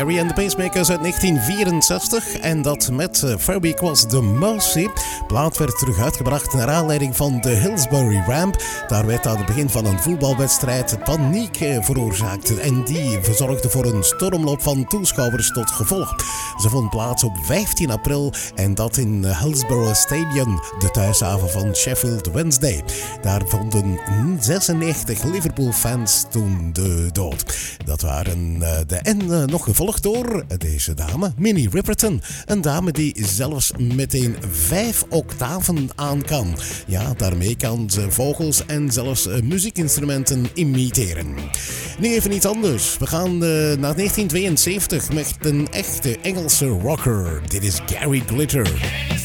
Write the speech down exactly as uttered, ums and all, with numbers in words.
Gary and the Pacemakers uit negentien vierenzestig. En dat met uh, Fairby Was the Mercy. Plaat werd terug uitgebracht naar aanleiding van de Hillsbury Ramp. Daar werd aan het begin van een voetbalwedstrijd paniek uh, veroorzaakt. En die verzorgde voor een stormloop van toeschouwers tot gevolg. Ze vond plaats op vijftien april en dat in Hillsborough Stadium, de thuishaven van Sheffield Wednesday. Daar vonden zesennegentig Liverpool-fans toen de dood. Dat waren uh, de en uh, nog gevolgd door deze dame, Minnie Riperton. Een dame die zelfs meteen vijf octaven aan kan. Ja, daarmee kan ze vogels en zelfs uh, muziekinstrumenten imiteren. Nu even iets anders. We gaan uh, naar negentien tweeënzeventig met een echte Engelse rocker. Dit is Gary Glitter.